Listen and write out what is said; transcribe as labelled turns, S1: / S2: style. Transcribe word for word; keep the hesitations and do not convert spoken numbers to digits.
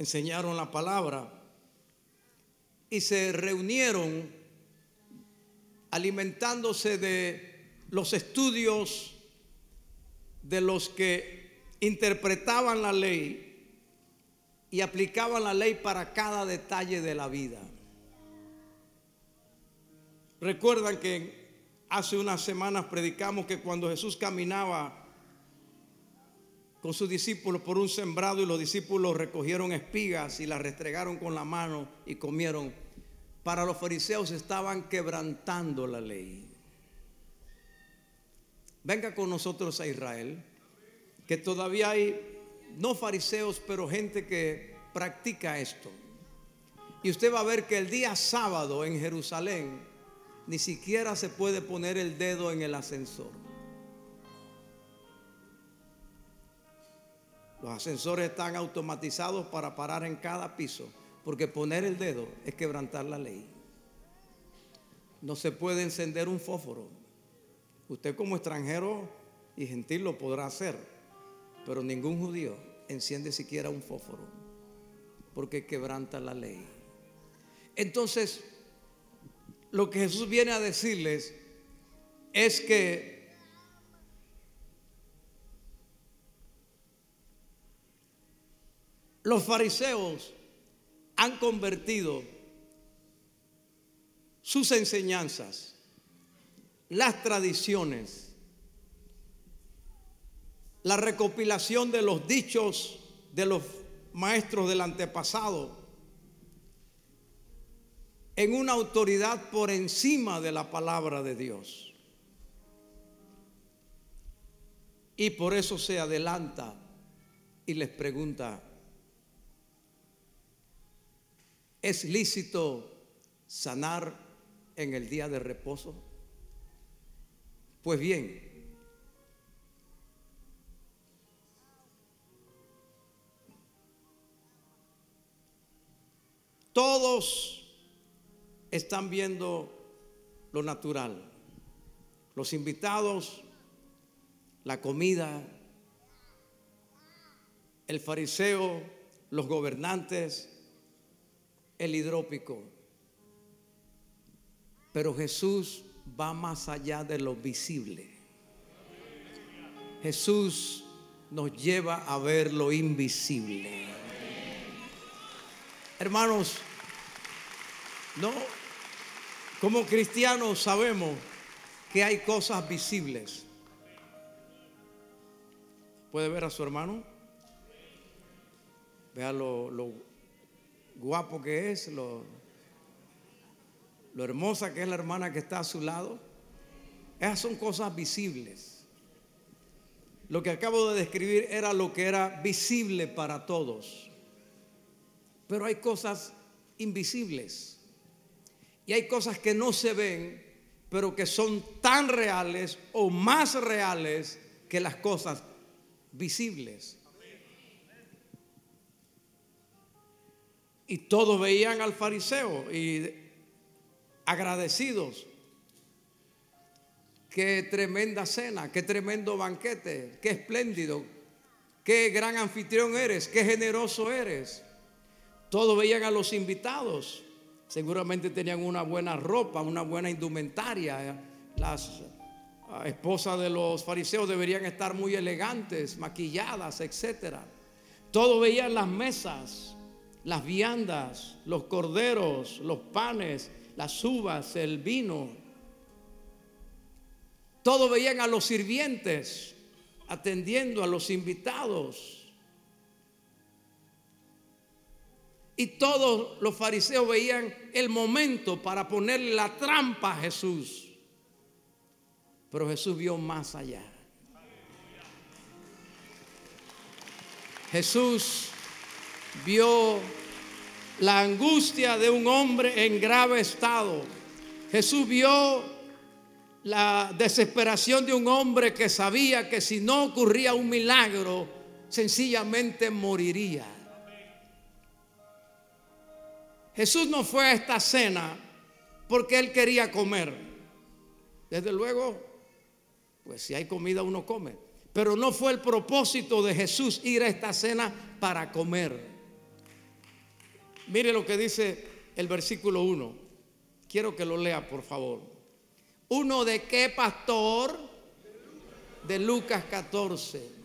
S1: enseñaron la palabra y se reunieron alimentándose de los estudios de los que interpretaban la ley y aplicaban la ley para cada detalle de la vida. Recuerdan que hace unas semanas predicamos que cuando Jesús caminaba con sus discípulos por un sembrado y los discípulos recogieron espigas y las restregaron con la mano y comieron, para los fariseos estaban quebrantando la ley. Venga con nosotros a Israel, que todavía hay, no fariseos, pero gente que practica esto. Y usted va a ver que el día sábado en Jerusalén ni siquiera se puede poner el dedo en el ascensor. Los ascensores están automatizados para parar en cada piso, porque poner el dedo es quebrantar la ley. No se puede encender un fósforo. Usted como extranjero y gentil lo podrá hacer, pero ningún judío enciende siquiera un fósforo, porque quebranta la ley. Entonces, lo que Jesús viene a decirles es que los fariseos han convertido sus enseñanzas, las tradiciones, la recopilación de los dichos de los maestros del antepasado en una autoridad por encima de la palabra de Dios. Y por eso se adelanta y les pregunta: ¿es lícito sanar en el día de reposo? Pues bien, todos están viendo lo natural. Los invitados, la comida, el fariseo, los gobernantes, el hidrópico. Pero Jesús va más allá de lo visible. Jesús nos lleva a ver lo invisible. Hermanos, no, como cristianos sabemos que hay cosas visibles. ¿Puede ver a su hermano? Vea lo, lo guapo que es, lo, lo hermosa que es la hermana que está a su lado. Esas son cosas visibles. Lo que acabo de describir era lo que era visible para todos. Pero hay cosas invisibles. Y hay cosas que no se ven, pero que son tan reales o más reales que las cosas visibles. Y todos veían al fariseo y agradecidos. Qué tremenda cena, qué tremendo banquete, qué espléndido, qué gran anfitrión eres, qué generoso eres. Todos veían a los invitados. Seguramente tenían una buena ropa, una buena indumentaria. Las esposas de los fariseos deberían estar muy elegantes, maquilladas, etcétera. Todos veían las mesas, las viandas, los corderos, los panes, las uvas, el vino. Todos veían a los sirvientes atendiendo a los invitados. Y todos los fariseos veían el momento para ponerle la trampa a Jesús. Pero Jesús vio más allá. Jesús vio la angustia de un hombre en grave estado. Jesús vio la desesperación de un hombre que sabía que si no ocurría un milagro, sencillamente moriría. Jesús no fue a esta cena porque él quería comer. Desde luego, pues si hay comida uno come. Pero no fue el propósito de Jesús ir a esta cena para comer. Mire lo que dice el versículo uno. Quiero que lo lea, por favor. ¿Uno de qué, pastor? De Lucas catorce.